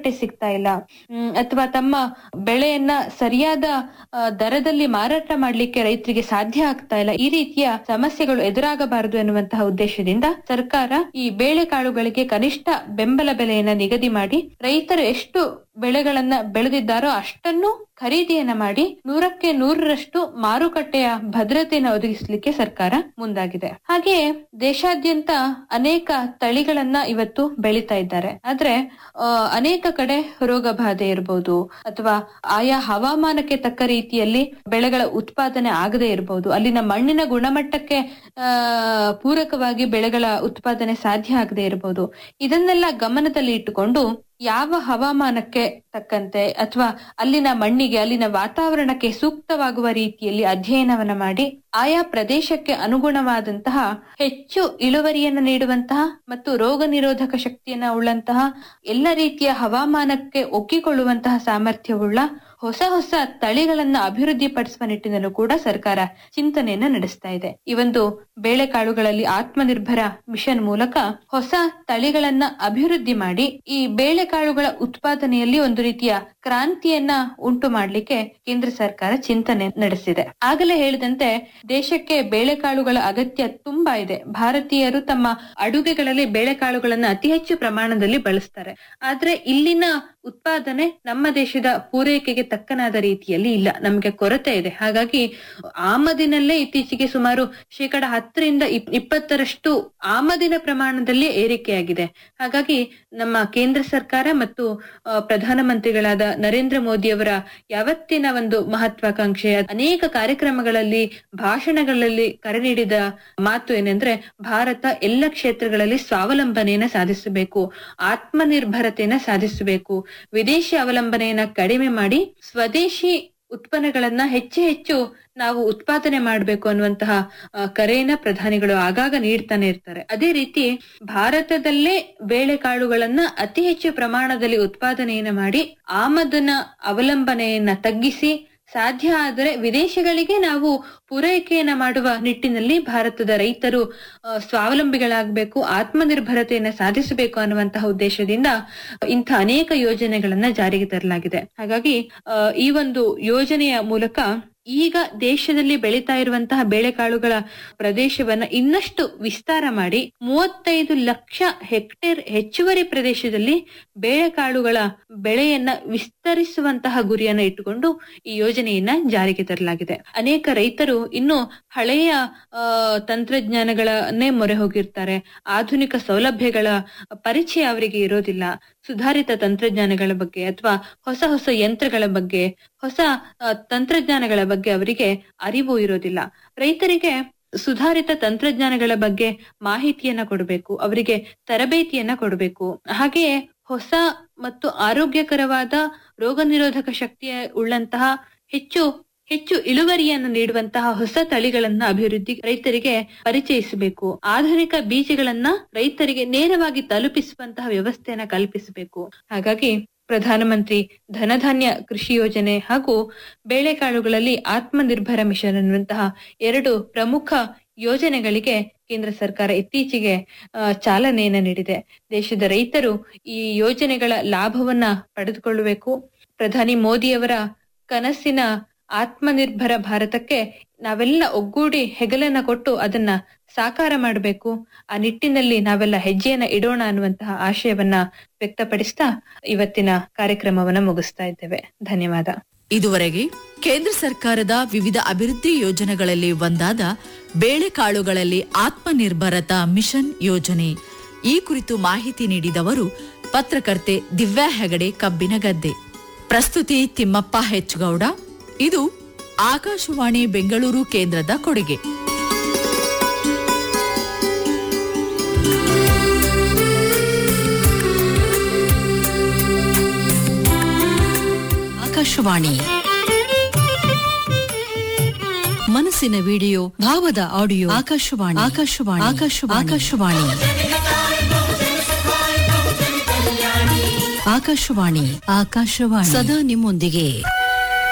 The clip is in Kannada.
ಮಾರುಕಟ್ಟೆ ಸಿಗ್ತಾ ಇಲ್ಲ, ಅಥವಾ ತಮ್ಮ ಬೆಳೆಯನ್ನ ಸರಿಯಾದ ದರದಲ್ಲಿ ಮಾರಾಟ ಮಾಡ್ಲಿಕ್ಕೆ ರೈತರಿಗೆ ಸಾಧ್ಯ ಆಗ್ತಾ ಇಲ್ಲ, ಈ ರೀತಿಯ ಸಮಸ್ಯೆಗಳು ಎದುರಾಗಬಾರದು ಎನ್ನುವಂತಹ ಉದ್ದೇಶದಿಂದ ಸರ್ಕಾರ ಈ ಬೇಳೆಕಾಳುಗಳಿಗೆ ಕನಿಷ್ಠ ಬೆಂಬಲ ಬೆಲೆಯನ್ನ ನಿಗದಿ ಮಾಡಿ ರೈತರು ಎಷ್ಟು ಬೆಳೆಗಳನ್ನ ಬೆಳೆದಿದ್ದಾರೋ ಅಷ್ಟನ್ನು ಖರೀದಿಯನ್ನ ಮಾಡಿ 100ಕ್ಕೆ 100ರಷ್ಟು ಮಾರುಕಟ್ಟೆಯ ಭದ್ರತೆಯನ್ನು ಒದಗಿಸಲಿಕ್ಕೆ ಸರ್ಕಾರ ಮುಂದಾಗಿದೆ. ಹಾಗೆಯೇ ದೇಶಾದ್ಯಂತ ಅನೇಕ ತಳಿಗಳನ್ನ ಇವತ್ತು ಬೆಳೀತಾ ಇದ್ದಾರೆ. ಆದ್ರೆ ಅನೇಕ ಕಡೆ ರೋಗ ಬಾಧೆ ಇರಬಹುದು, ಅಥವಾ ಆಯಾ ಹವಾಮಾನಕ್ಕೆ ತಕ್ಕ ರೀತಿಯಲ್ಲಿ ಬೆಳೆಗಳ ಉತ್ಪಾದನೆ ಆಗದೆ ಇರಬಹುದು, ಅಲ್ಲಿನ ಮಣ್ಣಿನ ಗುಣಮಟ್ಟಕ್ಕೆ ಪೂರಕವಾಗಿ ಬೆಳೆಗಳ ಉತ್ಪಾದನೆ ಸಾಧ್ಯ ಆಗದೆ ಇರಬಹುದು. ಇದನ್ನೆಲ್ಲ ಗಮನದಲ್ಲಿ ಇಟ್ಟುಕೊಂಡು ಯಾವ ಹವಾಮಾನಕ್ಕೆ ತಕ್ಕಂತೆ ಅಥವಾ ಅಲ್ಲಿನ ಮಣ್ಣಿಗೆ, ಅಲ್ಲಿನ ವಾತಾವರಣಕ್ಕೆ ಸೂಕ್ತವಾಗುವ ರೀತಿಯಲ್ಲಿ ಅಧ್ಯಯನವನ್ನ ಮಾಡಿ ಆಯಾ ಪ್ರದೇಶಕ್ಕೆ ಅನುಗುಣವಾದಂತಹ ಹೆಚ್ಚು ಇಳುವರಿಯನ್ನು ನೀಡುವಂತಹ ಮತ್ತು ರೋಗ ನಿರೋಧಕ ಶಕ್ತಿಯನ್ನ ಉಳ್ಳಂತಹ ಎಲ್ಲ ರೀತಿಯ ಹವಾಮಾನಕ್ಕೆ ಒಗ್ಗಿಕೊಳ್ಳುವಂತಹ ಸಾಮರ್ಥ್ಯವುಳ್ಳ ಹೊಸ ಹೊಸ ತಳಿಗಳನ್ನ ಅಭಿವೃದ್ಧಿ ಪಡಿಸುವ ನಿಟ್ಟಿನಲ್ಲೂ ಕೂಡ ಸರ್ಕಾರ ಚಿಂತನೆಯನ್ನ ನಡೆಸ್ತಾ ಇದೆ. ಈ ಒಂದು ಬೇಳೆಕಾಳುಗಳಲ್ಲಿ ಆತ್ಮನಿರ್ಭರ ಮಿಷನ್ ಮೂಲಕ ಹೊಸ ತಳಿಗಳನ್ನ ಅಭಿವೃದ್ಧಿ ಮಾಡಿ ಈ ಬೇಳೆಕಾಳುಗಳ ಉತ್ಪಾದನೆಯಲ್ಲಿ ಒಂದು ರೀತಿಯ ಕ್ರಾಂತಿಯನ್ನ ಉಂಟು ಮಾಡ್ಲಿಕ್ಕೆ ಕೇಂದ್ರ ಸರ್ಕಾರ ಚಿಂತನೆ ನಡೆಸಿದೆ. ಆಗಲೇ ಹೇಳಿದಂತೆ ದೇಶಕ್ಕೆ ಬೇಳೆಕಾಳುಗಳ ಅಗತ್ಯ ತುಂಬಾ ಇದೆ. ಭಾರತೀಯರು ತಮ್ಮ ಅಡುಗೆಗಳಲ್ಲಿ ಬೇಳೆಕಾಳುಗಳನ್ನ ಅತಿ ಹೆಚ್ಚು ಪ್ರಮಾಣದಲ್ಲಿ ಬಳಸ್ತಾರೆ. ಆದ್ರೆ ಇಲ್ಲಿನ ಉತ್ಪಾದನೆ ನಮ್ಮ ದೇಶದ ಪೂರೈಕೆಗೆ ತಕ್ಕನಾದ ರೀತಿಯಲ್ಲಿ ಇಲ್ಲ, ನಮ್ಗೆ ಕೊರತೆ ಇದೆ. ಹಾಗಾಗಿ ಆಮದಿನಲ್ಲೇ ಇತ್ತೀಚೆಗೆ ಸುಮಾರು 10% ಆಮದಿನ ಪ್ರಮಾಣದಲ್ಲಿ ಏರಿಕೆಯಾಗಿದೆ. ಹಾಗಾಗಿ ನಮ್ಮ ಕೇಂದ್ರ ಸರ್ಕಾರ ಮತ್ತು ಪ್ರಧಾನಮಂತ್ರಿಗಳಾದ ನರೇಂದ್ರ ಮೋದಿಯವರ ಯಾವತ್ತಿನ ಒಂದು ಮಹತ್ವಾಕಾಂಕ್ಷೆಯ ಅನೇಕ ಕಾರ್ಯಕ್ರಮಗಳಲ್ಲಿ, ಭಾಷಣಗಳಲ್ಲಿ ಕರೆ ನೀಡಿದ ಮಾತು ಏನೆಂದ್ರೆ, ಭಾರತ ಎಲ್ಲ ಕ್ಷೇತ್ರಗಳಲ್ಲಿ ಸ್ವಾವಲಂಬನೆಯನ್ನ ಸಾಧಿಸಬೇಕು, ಆತ್ಮನಿರ್ಭರತೆಯನ್ನ ಸಾಧಿಸಬೇಕು, ವಿದೇಶಿ ಅವಲಂಬನೆಯನ್ನ ಕಡಿಮೆ ಮಾಡಿ ಸ್ವದೇಶಿ ಉತ್ಪನ್ನಗಳನ್ನ ಹೆಚ್ಚು ನಾವು ಉತ್ಪಾದನೆ ಮಾಡಬೇಕು ಅನ್ನುವಂತಹ ಕರೆಯನ್ನ ಪ್ರಧಾನಿಗಳು ಆಗಾಗ ನೀಡ್ತಾನೆ ಇರ್ತಾರೆ. ಅದೇ ರೀತಿ ಭಾರತದಲ್ಲೇ ಬೇಳೆಕಾಳುಗಳನ್ನ ಅತಿ ಹೆಚ್ಚು ಪ್ರಮಾಣದಲ್ಲಿ ಉತ್ಪಾದನೆಯನ್ನ ಮಾಡಿ ಆಮದಿನ ಅವಲಂಬನೆಯನ್ನ ತಗ್ಗಿಸಿ ಸಾಧ್ಯ ಆದರೆ ವಿದೇಶಗಳಿಗೆ ನಾವು ಪೂರೈಕೆಯನ್ನ ಮಾಡುವ ನಿಟ್ಟಿನಲ್ಲಿ ಭಾರತದ ರೈತರು ಸ್ವಾವಲಂಬಿಗಳಾಗಬೇಕು, ಆತ್ಮನಿರ್ಭರತೆಯನ್ನ ಸಾಧಿಸಬೇಕು ಅನ್ನುವಂತಹ ಉದ್ದೇಶದಿಂದ ಇಂಥ ಅನೇಕ ಯೋಜನೆಗಳನ್ನ ಜಾರಿಗೆ ತರಲಾಗಿದೆ. ಹಾಗಾಗಿ ಈ ಒಂದು ಯೋಜನೆಯ ಮೂಲಕ ಈಗ ದೇಶದಲ್ಲಿ ಬೆಳೀತಾ ಇರುವಂತಹ ಬೇಳೆಕಾಳುಗಳ ಪ್ರದೇಶವನ್ನ ಇನ್ನಷ್ಟು ವಿಸ್ತಾರ ಮಾಡಿ 35 ಲಕ್ಷ ಹೆಕ್ಟೇರ್ ಹೆಚ್ಚುವರಿ ಪ್ರದೇಶದಲ್ಲಿ ಬೇಳೆಕಾಳುಗಳ ಬೆಳೆಯನ್ನ ವಿಸ್ತರಿಸುವಂತಹ ಗುರಿಯನ್ನ ಇಟ್ಟುಕೊಂಡು ಈ ಯೋಜನೆಯನ್ನ ಜಾರಿಗೆ ತರಲಾಗಿದೆ. ಅನೇಕ ರೈತರು ಇನ್ನು ಹಳೆಯ ತಂತ್ರಜ್ಞಾನಗಳನ್ನೇ ಮೊರೆ ಹೋಗಿರ್ತಾರೆ. ಆಧುನಿಕ ಸೌಲಭ್ಯಗಳ ಪರಿಚಯ ಅವರಿಗೆ ಇರೋದಿಲ್ಲ. ಸುಧಾರಿತ ತಂತ್ರಜ್ಞಾನಗಳ ಬಗ್ಗೆ ಅಥವಾ ಹೊಸ ಹೊಸ ಯಂತ್ರಗಳ ಬಗ್ಗೆ, ಹೊಸ ತಂತ್ರಜ್ಞಾನಗಳ ಬಗ್ಗೆ ಅವರಿಗೆ ಅರಿವು ಇರೋದಿಲ್ಲ. ರೈತರಿಗೆ ಸುಧಾರಿತ ತಂತ್ರಜ್ಞಾನಗಳ ಬಗ್ಗೆ ಮಾಹಿತಿಯನ್ನ ಕೊಡಬೇಕು, ಅವರಿಗೆ ತರಬೇತಿಯನ್ನ ಕೊಡಬೇಕು. ಹಾಗೆಯೇ ಹೊಸ ಮತ್ತು ಆರೋಗ್ಯಕರವಾದ ರೋಗ ನಿರೋಧಕ ಶಕ್ತಿಯ ಉಳ್ಳಂತಹ ಹೆಚ್ಚು ಇಳುವರಿಯನ್ನು ನೀಡುವಂತಹ ಹೊಸ ತಳಿಗಳನ್ನ ಅಭಿವೃದ್ಧಿ ರೈತರಿಗೆ ಪರಿಚಯಿಸಬೇಕು. ಆಧುನಿಕ ಬೀಜಗಳನ್ನ ರೈತರಿಗೆ ನೇರವಾಗಿ ತಲುಪಿಸುವಂತಹ ವ್ಯವಸ್ಥೆಯನ್ನ ಕಲ್ಪಿಸಬೇಕು. ಹಾಗಾಗಿ ಪ್ರಧಾನಮಂತ್ರಿ ಧನಧಾನ್ಯ ಕೃಷಿ ಯೋಜನೆ ಹಾಗೂ ಬೇಳೆಕಾಳುಗಳಲ್ಲಿ ಆತ್ಮನಿರ್ಭರ ಮಿಷನ್ ಅನ್ನುವಂತಹ 2 ಪ್ರಮುಖ ಯೋಜನೆಗಳಿಗೆ ಕೇಂದ್ರ ಸರ್ಕಾರ ಇತ್ತೀಚೆಗೆ ಚಾಲನೆಯನ್ನ ನೀಡಿದೆ. ದೇಶದ ರೈತರು ಈ ಯೋಜನೆಗಳ ಲಾಭವನ್ನ ಪಡೆದುಕೊಳ್ಳಬೇಕು. ಪ್ರಧಾನಿ ಮೋದಿಯವರ ಕನಸಿನ ಆತ್ಮನಿರ್ಭರ ಭಾರತಕ್ಕೆ ನಾವೆಲ್ಲ ಒಗ್ಗೂಡಿ ಹೆಗಲನ್ನ ಕೊಟ್ಟು ಅದನ್ನ ಸಾಕಾರ ಮಾಡಬೇಕು. ಆ ನಿಟ್ಟಿನಲ್ಲಿ ನಾವೆಲ್ಲ ಹೆಜ್ಜೆಯನ್ನ ಇಡೋಣ ಅನ್ನುವಂತಹ ಆಶಯವನ್ನ ವ್ಯಕ್ತಪಡಿಸ್ತಾ ಇವತ್ತಿನ ಕಾರ್ಯಕ್ರಮವನ್ನ ಮುಗಿಸ್ತಾ ಇದ್ದೇವೆ. ಧನ್ಯವಾದ. ಇದುವರೆಗೆ ಕೇಂದ್ರ ಸರ್ಕಾರದ ವಿವಿಧ ಅಭಿವೃದ್ಧಿ ಯೋಜನೆಗಳಲ್ಲಿ ಒಂದಾದ ಬೇಳೆಕಾಳುಗಳಲ್ಲಿ ಆತ್ಮನಿರ್ಭರತಾ ಮಿಷನ್ ಯೋಜನೆ ಈ ಕುರಿತು ಮಾಹಿತಿ ನೀಡಿದವರು ಪತ್ರಕರ್ತೆ ದಿವ್ಯಾ ಹೆಗಡೆ ಕಬ್ಬಿನಗದ್ದೆ. ಪ್ರಸ್ತುತಿ ತಿಮ್ಮಪ್ಪ ಹೆಚ್ಗೌಡ. ಇದು ಆಕಾಶವಾಣಿ ಬೆಂಗಳೂರು ಕೇಂದ್ರದ ಕೊಡುಗೆ. ಆಕಾಶವಾಣಿ ಮನಸ್ಸಿನ ವಿಡಿಯೋ, ಭಾವದ ಆಡಿಯೋ. ಆಕಾಶವಾಣಿ ಆಕಾಶವಾಣಿ ಆಕಾಶವಾಣಿ ಆಕಾಶವಾಣಿ ಆಕಾಶವಾಣಿ ಆಕಾಶವಾಣಿ ಸದಾ ನಿಮ್ಮೊಂದಿಗೆ.